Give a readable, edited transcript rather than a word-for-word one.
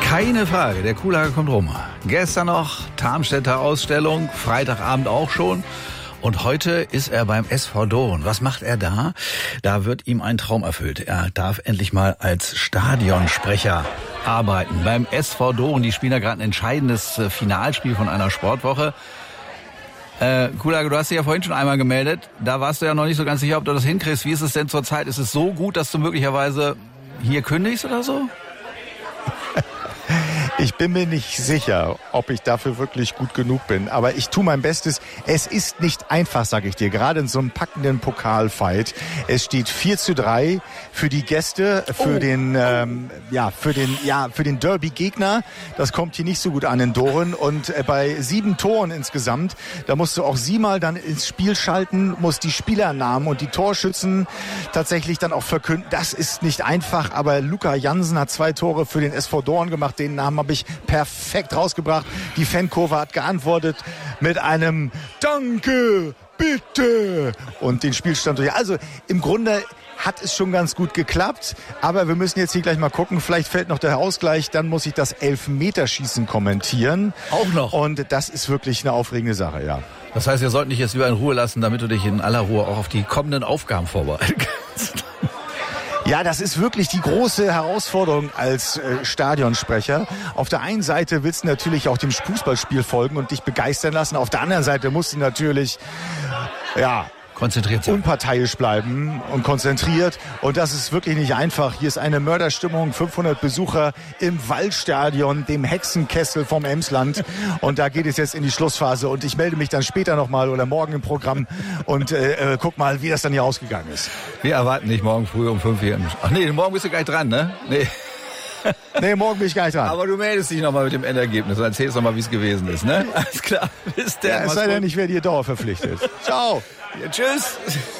Keine Frage, der Kuhlager kommt rum. Gestern noch Tarmstädter Ausstellung, Freitagabend auch schon. Und heute ist er beim SV Doren. Was macht er da? Da wird ihm ein Traum erfüllt. Er darf endlich mal als Stadionsprecher arbeiten. Beim SV Doren, die spielen ja gerade ein entscheidendes Finalspiel von einer Sportwoche. Kuhlager, du hast dich ja vorhin schon einmal gemeldet. Da warst du ja noch nicht so ganz sicher, ob du das hinkriegst. Wie ist es denn zurzeit? Ist es so gut, dass du möglicherweise hier kündigst oder so? Ich bin mir nicht sicher, ob ich dafür wirklich gut genug bin. Aber ich tue mein Bestes. Es ist nicht einfach, sage ich dir, gerade in so einem packenden Pokalfight. Es steht 4:3 für die Gäste, für den Derby-Gegner. Das kommt hier nicht so gut an in Doren. Und bei 7 Toren insgesamt, da musst du auch 7-mal dann ins Spiel schalten, musst die Spielernamen und die Torschützen tatsächlich dann auch verkünden. Das ist nicht einfach, aber Luca Jansen hat 2 Tore für den SV Doren gemacht. Den Namen habe ich perfekt rausgebracht. Die Fankurve hat geantwortet mit einem Danke, bitte und den Spielstand durch. Also im Grunde hat es schon ganz gut geklappt, aber wir müssen jetzt hier gleich mal gucken, vielleicht fällt noch der Ausgleich, dann muss ich das Elfmeterschießen kommentieren. Auch noch? Und das ist wirklich eine aufregende Sache, ja. Das heißt, wir sollten dich jetzt lieber in Ruhe lassen, damit du dich in aller Ruhe auch auf die kommenden Aufgaben vorbereiten kannst. Ja, das ist wirklich die große Herausforderung als Stadionsprecher. Auf der einen Seite willst du natürlich auch dem Fußballspiel folgen und dich begeistern lassen. Auf der anderen Seite musst du natürlich, konzentriert sein, unparteiisch bleiben und konzentriert. Und das ist wirklich nicht einfach. Hier ist eine Mörderstimmung, 500 Besucher im Waldstadion, dem Hexenkessel vom Emsland. Und da geht es jetzt in die Schlussphase. Und ich melde mich dann später nochmal oder morgen im Programm und guck mal, wie das dann hier ausgegangen ist. Wir erwarten dich morgen früh um 5 Uhr. Ach nee, morgen bist du gleich dran, ne? Nee, morgen bin ich gar nicht dran. Aber du meldest dich nochmal mit dem Endergebnis und erzählst nochmal, wie es gewesen ist, ne? Alles klar. Bis dann. Ja, es sei denn, ich werde hier Dauer verpflichtet. Ciao. Ja, tschüss.